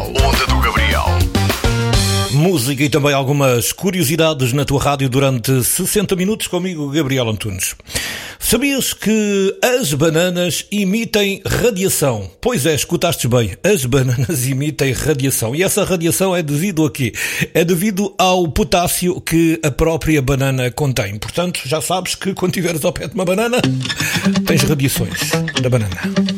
Onda do Gabriel. Música e também algumas curiosidades na tua rádio durante 60 minutos comigo, Gabriel Antunes. Sabias que as bananas emitem radiação? Pois é, escutaste bem, as bananas emitem radiação. E essa radiação é devido a quê? É devido ao potássio que a própria banana contém. Portanto, já sabes que quando estiveres ao pé de uma banana, tens radiações da banana.